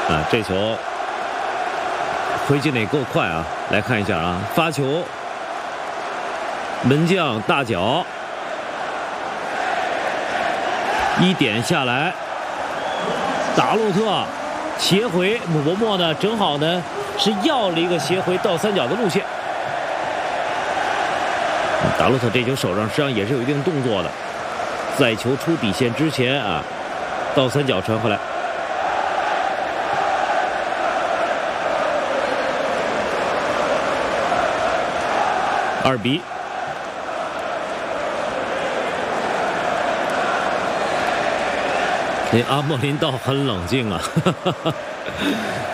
啊，这球回击得够快啊！来看一下啊，发球，门将大脚，一点下来，达洛特斜回，姆伯默呢正好呢是要了一个斜回倒三角的路线。达洛特这球手上实际上也是有一定动作的，在球出底线之前啊，倒三角传回来。2比。那阿莫林倒很冷静啊。